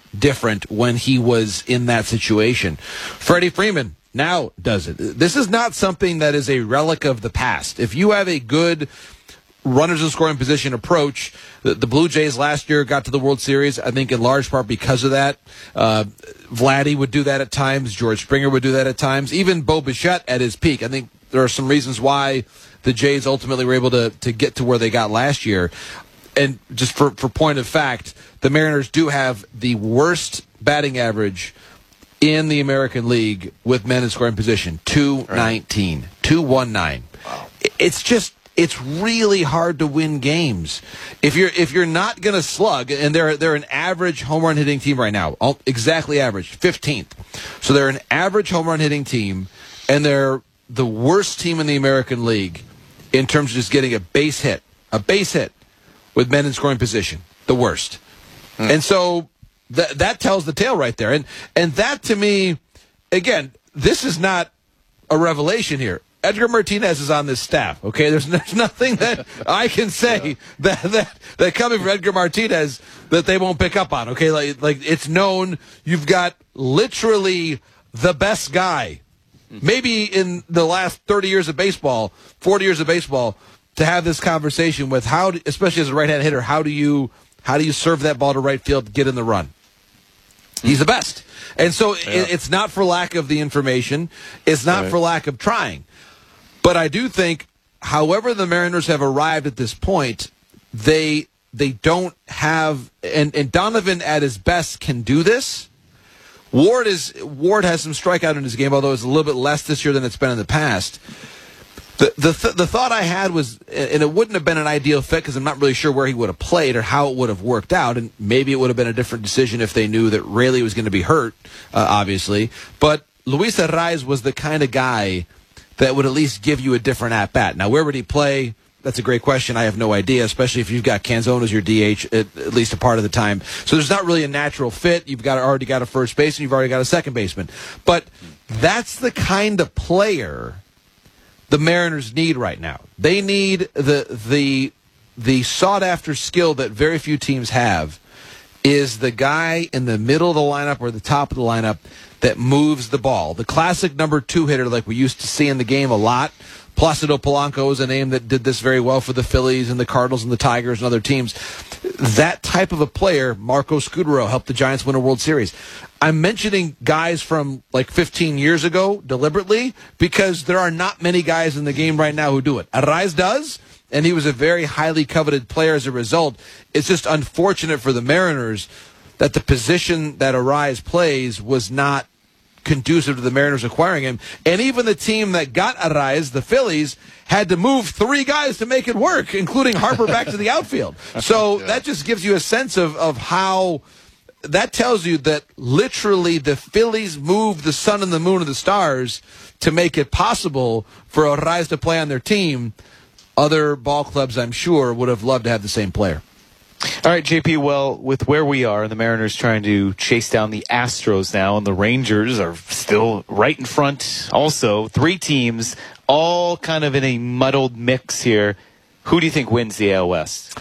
different when he was in that situation. Freddie Freeman now does it. This is not something that is a relic of the past. If you have a good runners in scoring position approach, the Blue Jays last year got to the World Series, I think in large part because of that. Vladdy would do that at times. George Springer would do that at times. Even Bo Bichette at his peak. I think there are some reasons why the Jays ultimately were able to get to where they got last year. And just for point of fact, the Mariners do have the worst batting average in the American League with men in scoring position, 219, 219. Wow. It's really hard to win games. If you're not going to slug, and they're an average home run hitting team right now, exactly average, 15th. So they're an average home run hitting team, and they're the worst team in the American League in terms of just getting a base hit with men in scoring position, the worst. And so that tells the tale right there. And that, to me, again, this is not a revelation here. Edgar Martinez is on this staff, okay? There's nothing that I can say that coming from Edgar Martinez that they won't pick up on, okay? Like it's known you've got literally the best guy, maybe in the last 30 years of baseball, 40 years of baseball, to have this conversation with especially as a right-hand hitter, how do you serve that ball to right field, get in the run? He's the best. And so it's not for lack of the information. It's not for lack of trying. But I do think, however the Mariners have arrived at this point, they don't have, and Donovan at his best can do this. Ward has some strikeout in his game, although it's a little bit less this year than it's been in the past. The thought I had was, and it wouldn't have been an ideal fit because I'm not really sure where he would have played or how it would have worked out, and maybe it would have been a different decision if they knew that Raley was going to be hurt, obviously. But Luis Arraez was the kind of guy that would at least give you a different at-bat. Now, where would he play? That's a great question. I have no idea, especially if you've got Canzone as your DH at least a part of the time. So there's not really a natural fit. You've already got a first baseman. You've already got a second baseman. But that's the kind of player the Mariners need right now. They need the sought-after skill that very few teams have is the guy in the middle of the lineup or the top of the lineup that moves the ball. The classic number 2 hitter like we used to see in the game a lot. Placido Polanco is a name that did this very well for the Phillies and the Cardinals and the Tigers and other teams. That type of a player, Marco Scudero, helped the Giants win a World Series. I'm mentioning guys from like 15 years ago deliberately because there are not many guys in the game right now who do it. Arraez does, and he was a very highly coveted player as a result. It's just unfortunate for the Mariners that the position that Arraez plays was not conducive to the Mariners acquiring him. And even the team that got Arraez, the Phillies, had to move 3 guys to make it work, including Harper back to the outfield. So that just gives you a sense of how that tells you that literally the Phillies moved the sun and the moon and the stars to make it possible for Arraez to play on their team. Other ball clubs, I'm sure, would have loved to have the same player. All right, JP, well, with where we are, the Mariners trying to chase down the Astros now, and the Rangers are still right in front also. 3 teams, all kind of in a muddled mix here. Who do you think wins the AL West?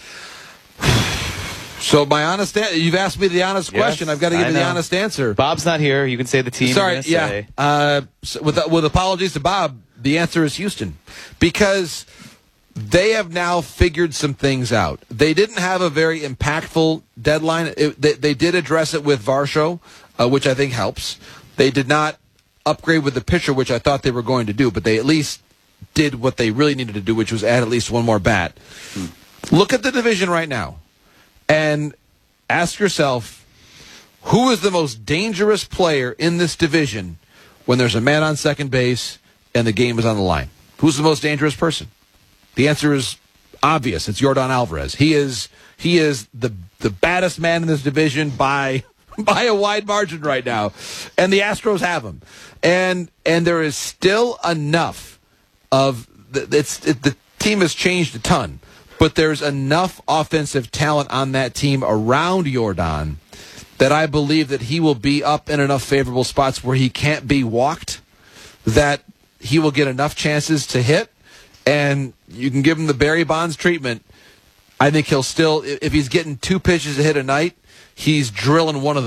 So my honest you've asked me the honest question. I've got to give you the honest answer. Bob's not here. You can say the team. Sorry, with apologies to Bob, the answer is Houston. Because they have now figured some things out. They didn't have a very impactful deadline. They did address it with Varsho, which I think helps. They did not upgrade with the pitcher, which I thought they were going to do, but they at least did what they really needed to do, which was add at least one more bat. Look at the division right now and ask yourself, who is the most dangerous player in this division when there's a man on second base and the game is on the line? Who's the most dangerous person? The answer is obvious. It's Yordan Alvarez. He is the baddest man in this division by a wide margin right now, and the Astros have him. And there is still enough of the team has changed a ton, but there's enough offensive talent on that team around Yordan that I believe that he will be up in enough favorable spots where he can't be walked, that he will get enough chances to hit. And you can give him the Barry Bonds treatment. I think he'll still, if he's getting 2 pitches to hit a night, he's drilling one of them.